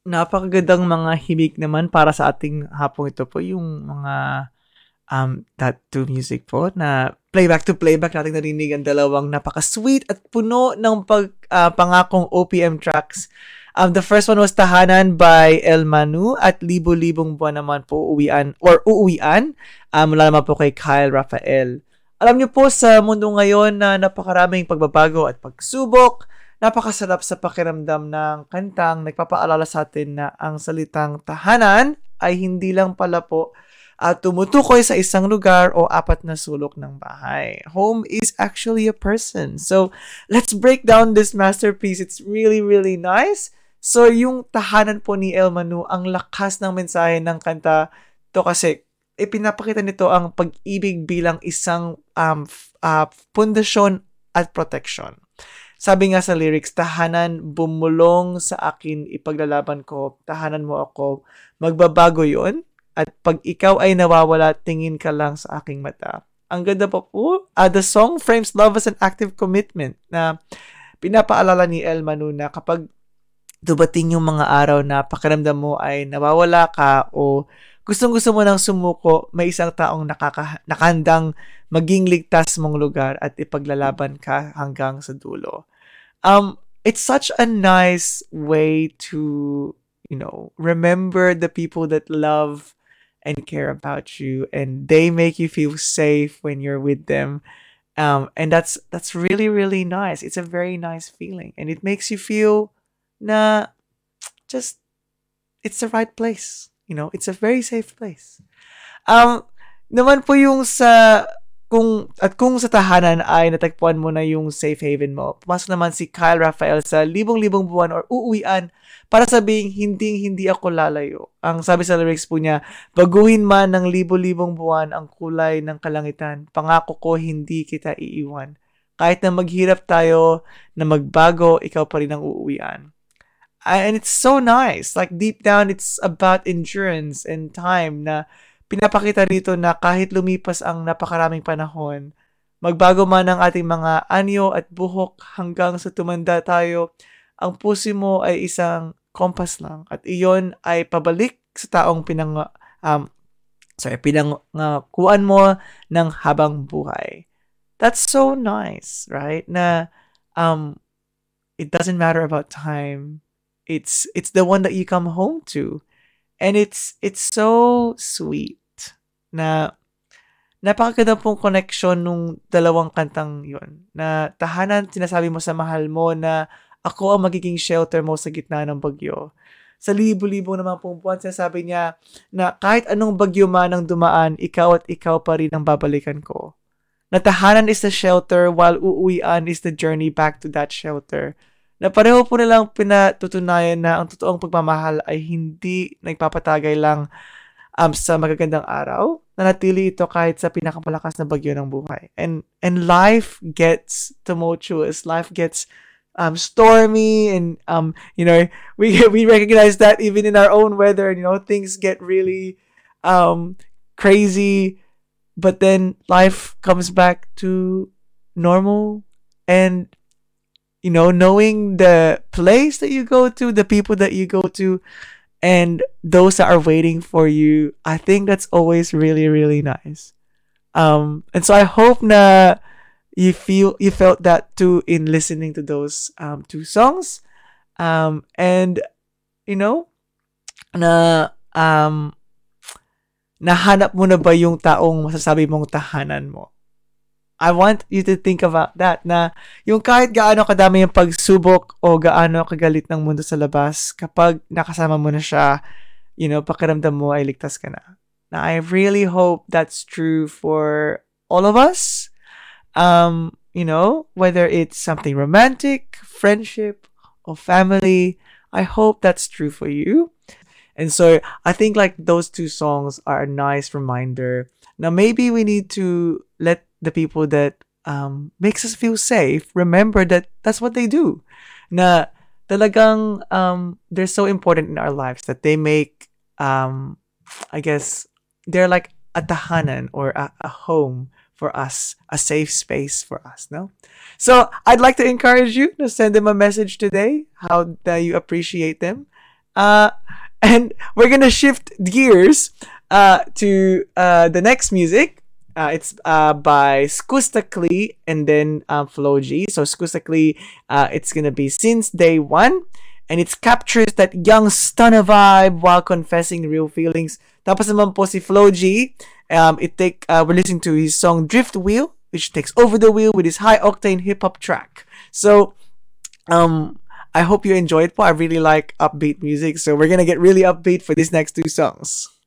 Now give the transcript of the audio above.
napakagandang mga himig naman para sa ating hapong ito po yung mga that to music po na playback to playback nating narinig ang dalawang napaka-sweet at puno ng pangakong OPM tracks. The first one was Tahanan by El Manu at Libo-Libong Buwan naman po Uuwian mula naman po kay Kyle Rafael. Alam niyo po sa mundo ngayon na napakaraming pagbabago at pagsubok, napakasarap sa pakiramdam ng kantang nagpapaalala sa atin na ang salitang tahanan ay hindi lang pala po at tumutukoy sa isang lugar o apat na sulok ng bahay. Home is actually a person. So, let's break down this masterpiece. It's really, really nice. So, yung tahanan po ni El Manu, ang lakas ng mensahe ng kanta to kasi ipinapakita nito ang pag-ibig bilang isang pundasyon at protection. Sabi nga sa lyrics, tahanan, bumulong sa akin, ipaglalaban ko, tahanan mo ako, magbabago yon. At pag ikaw ay nawawala, tingin ka lang sa aking mata. Ang ganda pa po. The song frames love as an active commitment na pinapaalala ni El Manu na kapag dumating yung mga araw na pakiramdam mo ay nawawala ka o gustong-gusto mo nang sumuko, may isang taong nakandang maging ligtas mong lugar at ipaglalaban ka hanggang sa dulo. It's such a nice way to, remember the people that love and care about you, and they make you feel safe when you're with them. And that's really, really nice. It's a very nice feeling, and it makes you feel na just it's the right place. It's a very safe place. Naman po yung kung sa tahanan ay natagpuan mo na yung safe haven mo, pumasok naman si Kyle Rafael sa Libong-Libong Buwan or Uuwian para sabing hindi ako lalayo. Ang sabi sa lyrics po niya, baguhin man ng libo-libong buwan ang kulay ng kalangitan, pangako ko hindi kita iiwan. Kahit na maghirap tayo na magbago, ikaw pa rin ang uuwian. And it's so nice. Like deep down, it's about endurance and time na pinapakita rito na kahit lumipas ang napakaraming panahon, magbago man ang ating mga anyo at buhok hanggang sa tumanda tayo, ang puso mo ay isang kompas lang at iyon ay pabalik sa taong pinangkuan mo ng habang buhay. That's so nice, right? Na it doesn't matter about time. It's the one that you come home to. And it's so sweet na napakaganda pong connection nung dalawang kantang yun. Na tahanan, sinasabi mo sa mahal mo na ako ang magiging shelter mo sa gitna ng bagyo. Sa libo-libo naman pong buwan, sinasabi niya na kahit anong bagyo man ang dumaan, ikaw at ikaw pa rin ang babalikan ko. Na tahanan is the shelter while uuwian is the journey back to that shelter. Na pareho po nilang pinatutunayan na ang totoong pagmamahal ay hindi nagpapatagay lang sa magagandang araw, nanatili ito kahit sa pinakamalakas na bagyo ng buhay. And life gets tumultuous, life gets stormy, and we recognize that even in our own weather, things get really crazy, but then life comes back to normal, and knowing the place that you go to, the people that you go to, and those that are waiting for you, I think that's always really, really nice. And so I hope na you felt that too in listening to those two songs. And na nahanap mo na ba yung taong masasabi mong tahanan mo? I want you to think about that na yung kahit gaano kadami yung pagsubok o gaano kagalit ng mundo sa labas, kapag nakasama mo na siya, pakiramdam mo ay ligtas ka na. Now, I really hope that's true for all of us. Whether it's something romantic, friendship, or family, I hope that's true for you. And so I think like those two songs are a nice reminder. Now, maybe we need to let the people that makes us feel safe remember that that's what they do. Na talagang they're so important in our lives that they make I guess they're like a tahanan or a home for us, a safe space for us, no? So I'd like to encourage you to send them a message today how that you appreciate them. Uh, and we're gonna shift gears to the next music. It's by Skustakli and then Floji. So Skustakli, it's gonna be Since Day One, and it captures that young stunner vibe while confessing real feelings. Tapos naman po si Floji, we're listening to his song Drift Wheel, which takes over the wheel with his high octane hip hop track. So um, I hope you enjoyed po. I really like upbeat music, so we're gonna get really upbeat for these next two songs.